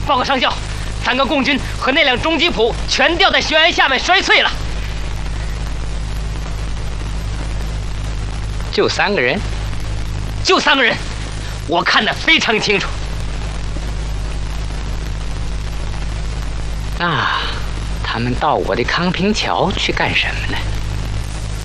报告上校，3个共军和那辆中吉普全掉在悬崖下面摔碎了。 就3个人？ 就3个人，我看得非常清楚。 那他们到我的康平桥去干什么呢？